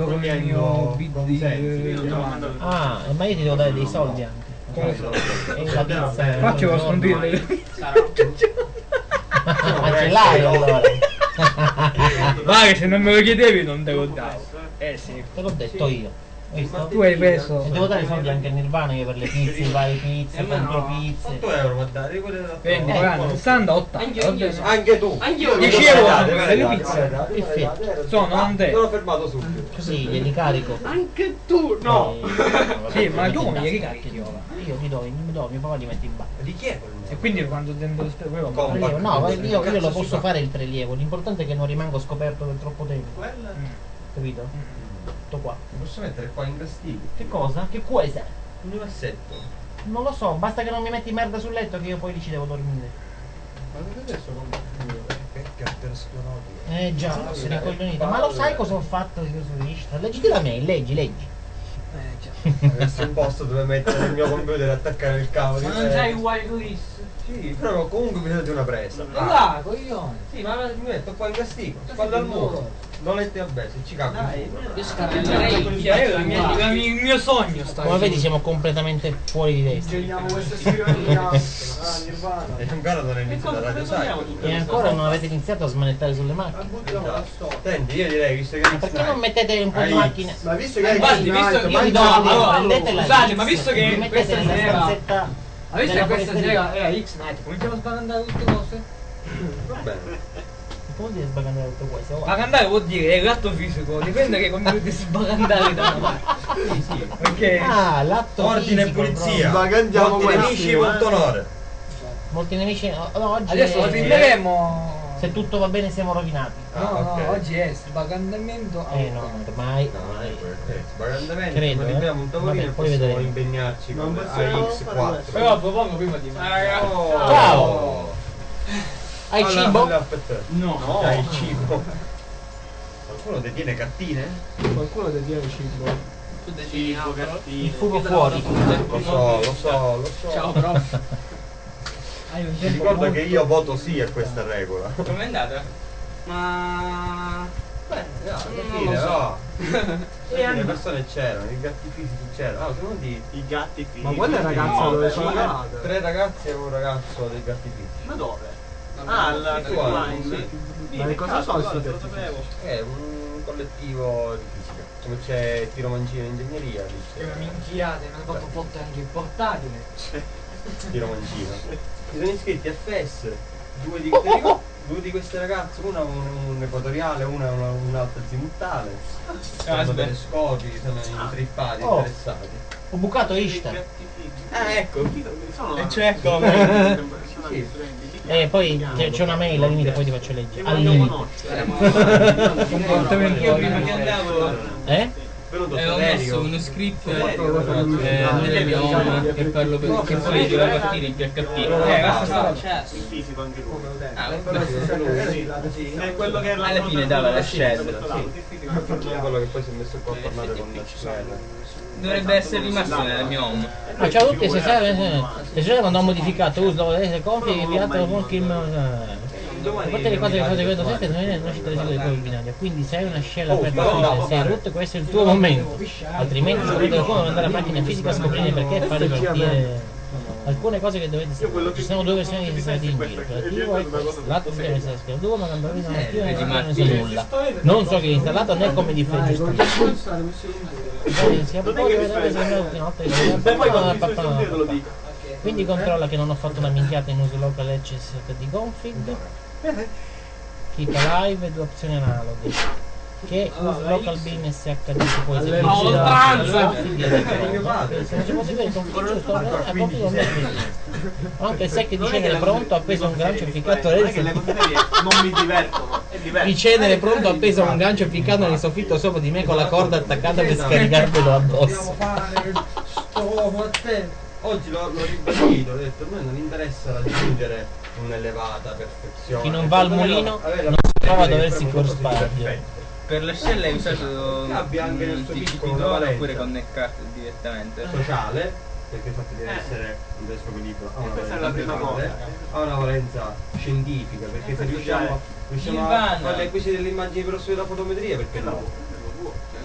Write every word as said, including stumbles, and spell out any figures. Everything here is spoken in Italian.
con il mio bid di... Ah, ma io ti devo dare dei soldi anche. E la pizza. Qua ci possono dire. Ma ce l'hai allora? Va che se non me lo chiedevi non te lo davo. Eh sì. Te l'ho detto io. Visto? Tu hai preso. E devo dare i soldi anche a Nirvana io per le pizze, i vari pizze, compro pizze. otto euro ma dare quelle da Vendi, guarda, sessanta, ottanta. Anche tu. Anch'io. dieci euro per le pizze. Perfetto. Sono non te. Te l'ho fermato subito. Così glieli carico. Anche tu. No. E... Sì, ma tu come gli carichi di ora? Io ti do, mi do, mio papà li mette in banca. Di chi è quel E quindi quando tendo lo spero Prelievo. No, io, io lo posso fare il prelievo, l'importante è che non rimango scoperto per troppo tempo. Capito? Tutto qua. Lo posso mettere qua in castigo? Che cosa? Che può essere? Un assetto. Non lo so, basta che non mi metti merda sul letto che io poi lì ci devo dormire. Ma adesso non che cattersclerotico. Eh già, sei ricoglionito. Ma lo sai cosa ho fatto io su Insta? Leggiti la mail, leggi, leggi. Eh già. Avessi un posto dove mettere il mio computer e attaccare il cavo. Ma non c'hai il wireless? Sì, però comunque bisogna di una presa. E là, coglione. Sì, ma mi metto qua in castigo, spalla al muro. Non letti vabbè, se ci cago. Io scarrellerei. La mia, la mia, il mio sogno sta. Come vedi siamo completamente fuori di testa. Geniamo questa scrivania. Ah, Nirvana. E ancora non è iniziata la radio, sai? E ancora non avete iniziato a smanettare sulle macchine. Senti, io direi, visto che Ma perché non mettete un po' di macchine? Ma visto che Infatti, visto che Io vi do no, l'idea, allora, prendete la scusate, X, ma visto che vi mettete questa nella sera- stanzetta Ma visto della che questa foresteria. sera è X-Night, cominciamo a sbagandare tutte cose? va bene. Come dire sbagandare tutto questo? Sbagandare vuol dire è l'atto fisico, dipende che come dovete sbagandare da una parte. Sì, sì. Perché Ah, l'atto Ordine e fisico, pulizia. Sbagandiamo Molti questi, nemici, eh. molto onore. bro. Molti nemici. no, no, oggi adesso è- finiremo. se tutto va bene siamo rovinati. No, Ah, no, ok. oggi è sbagandamento. Eh no, ormai. No, non è ormai. quello. Sbagandamento, Credo, ma eh. abbiamo un tavolino Vabbè, e poi possiamo vedremo. impegnarci Non con possiamo A X fare quattro. Però propongo prima di mangiare. Oh. Ciao. Hai Allora, cibo? allora, aspetta. No. Dai, il cibo. Qualcuno detiene cartine? Qualcuno ti tiene cibo. Tu decidi Il fumo fuori. Lo so, lo so, lo so. Ciao, prof. Hai un Ti tempo ricordo molto- che io voto sì a questa regola. Com'è andata? Ma... Beh, no, alla Non fine, lo so. no. E Le hanno- persone c'erano, i gatti fisici c'erano. Ah, sono di I gatti figli. Ma quella ragazza No, dove beh, sono ma- andate? tre ragazzi e un ragazzo dei gatti fisici. Ma dove? Ah, alla tu hai- sì. Ma che cosa sono Guarda, questi lo sapevo. È un collettivo di fisica. Come c'è Tiro Mancino in ingegneria, lì Che una c'è minchiata, mi hanno fatto fotte anche il portatile. Tiro Mancino. Si sono iscritti a F E S, due di, ti ricordi? Due di queste ragazze, una un, un equatoriale, una una- un'altra zimuttale. Sono aspetta. telescopi, sono intrippati, Oh. interessati. Ho bucato Ishtar. Ah, ecco. Sono E cioè come? Sì. E poi c'è c'è una mail al limite, poi ti faccio leggere. Al Voglio limite. conoscere. Comportamento Io prima che andavo Eh? Venuto eh, ho Saverio. messo uno script Saverio, eh, nelle mie home che parlo per che poi doveva partire in P H P. Eh, basta stare. Il fisico anche lui. Ah, Però questo- se lui- È quello che Alla fine dava la shell. È quello che poi si è messo qua a parlare con Nacimella. Dovrebbe essere rimasto nella mia home. Ah, ciao a tutti, se sai, se sai quando ho modificato uso le config e piatto con Kim. A parte le cose che fate questo sempre non è una città di cose binaria, quindi se hai una scella Oh, per no, partire, no, sei no. rotto, questo è il tuo momento. Altrimenti scoprite qualcuno deve andare alla macchina fisica a scoprire perché e far ripartire alcune cose che dovete sapere. Ci sono due versioni di sistema di invio, operativo e questo. L'altro sistema di sistema due, ma quando arriva una mattina non so nulla. Non so che è installato né come difendere. Poi sia poi vedere se l'ultima volta che quindi controlla che non ho fatto una minchiata in uso local H S di config. Keep alive e due opzioni analoghe. Che uso local bin S H D si può eseguire. Ma oltranza! Se non si può eseguire il config sto a config non è anche il sec di cenere pronto appeso a un gancio ficcato Non è che le cose serie non mi divertono. È diverso. di cenere pronto appeso a un gancio ficcato nel soffitto sopra di me con la corda attaccata per scaricarvelo addosso. Oggi l'ho, l'ho ribadito, ho detto a noi non interessa raggiungere un'elevata perfezione. Chi non va al Perlomeno mulino avere la non si trova a possibilità di doversi fare qualcosa di corspare. perfetto. Per le shell hai usato Abbia anche nel un suo T C P piccolo una due valenza. oppure connectarti direttamente? Sociale, perché infatti deve essere un testo libro, ha una questa è valenza la prima sociale, cosa. ha una valenza scientifica, perché se riusciamo, riusciamo a Nirvana. fare le acquisire delle immagini per lo studio della fotometria, perché no?